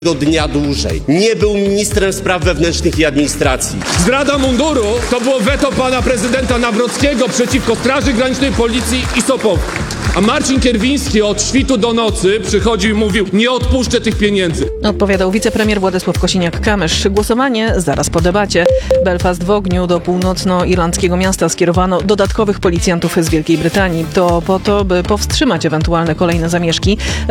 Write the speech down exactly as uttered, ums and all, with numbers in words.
dnia dłużej. Nie był ministrem spraw wewnętrznych i administracji. Zdrada munduru to było weto pana prezydenta Nawrockiego przeciwko Straży Granicznej, Policji i Sopowu. A Marcin Kierwiński od świtu do nocy przychodził i mówił: nie odpuszczę tych pieniędzy. Odpowiadał wicepremier Władysław Kosiniak-Kamysz. Głosowanie zaraz po debacie. Belfast w ogniu. Do północnoirlandzkiego miasta skierowano dodatkowych policjantów z Wielkiej Brytanii. To po to, by powstrzymać ewentualne kolejne zamieszki.